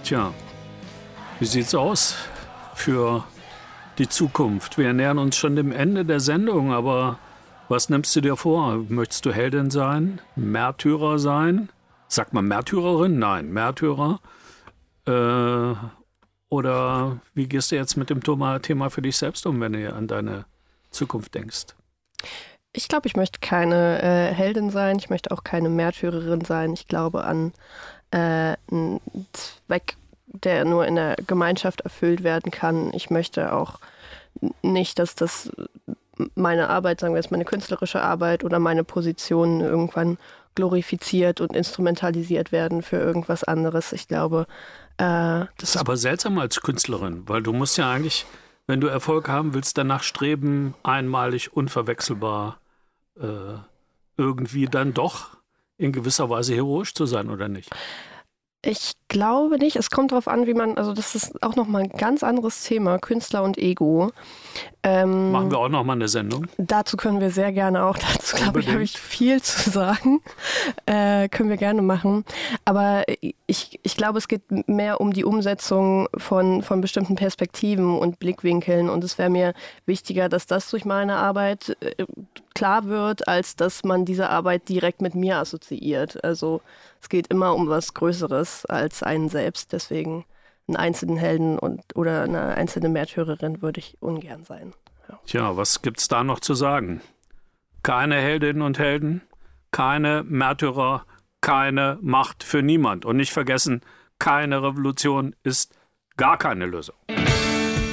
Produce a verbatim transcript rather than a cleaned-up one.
Tja, wie sieht's aus für die Zukunft? Wir nähern uns schon dem Ende der Sendung, aber was nimmst du dir vor? Möchtest du Heldin sein? Märtyrer sein? Sagt man Märtyrerin? Nein, Märtyrer. Äh, oder wie gehst du jetzt mit dem Thema für dich selbst um, wenn du an deine Zukunft denkst? Ich glaube, ich möchte keine äh, Heldin sein. Ich möchte auch keine Märtyrerin sein. Ich glaube an äh, einen Zweck, der nur in der Gemeinschaft erfüllt werden kann. Ich möchte auch nicht, dass das meine Arbeit, sagen wir jetzt meine künstlerische Arbeit oder meine Position irgendwann glorifiziert und instrumentalisiert werden für irgendwas anderes. Ich glaube, äh, das, das ist aber seltsam als Künstlerin, weil du musst ja eigentlich, wenn du Erfolg haben willst, danach streben, einmalig, unverwechselbar, äh, irgendwie dann doch in gewisser Weise heroisch zu sein, oder nicht? Ich glaube nicht. Es kommt darauf an, wie man, also das ist auch nochmal ein ganz anderes Thema, Künstler und Ego. Ähm, Machen wir auch nochmal eine Sendung? Dazu können wir sehr gerne auch, dazu glaube ich, habe ich viel zu sagen. Äh, können wir gerne machen. Aber ich, ich glaube, es geht mehr um die Umsetzung von, von bestimmten Perspektiven und Blickwinkeln. Und es wäre mir wichtiger, dass das durch meine Arbeit äh, klar wird, als dass man diese Arbeit direkt mit mir assoziiert. Also es geht immer um was Größeres als einen selbst. Deswegen einen einzelnen Helden und oder eine einzelne Märtyrerin würde ich ungern sein. Ja. Tja, was gibt's da noch zu sagen? Keine Heldinnen und Helden, keine Märtyrer, keine Macht für niemand. Und nicht vergessen, keine Revolution ist gar keine Lösung.